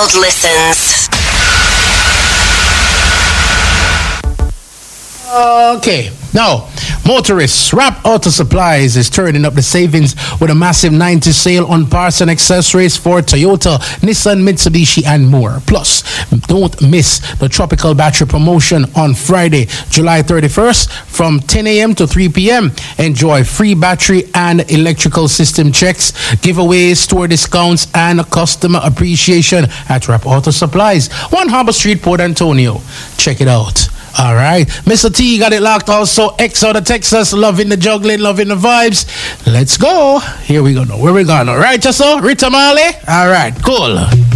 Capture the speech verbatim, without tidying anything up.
world listens. Okay, now, motorists, Rap Auto Supplies is turning up the savings with a massive ninety sale on parts and accessories for Toyota, Nissan, Mitsubishi, and more. Plus, don't miss the Tropical Battery promotion on Friday, July thirty-first from ten a.m. to three p.m. Enjoy free battery and electrical system checks, giveaways, store discounts, and customer appreciation at Rap Auto Supplies, one Harbor Street, Port Antonio. Check it out. All right. Mister T got it locked also. X out of Texas. Loving the juggling, loving the vibes. Let's go. Here we go now. Where we going now? Right, so? Rita Marley? All right. Cool.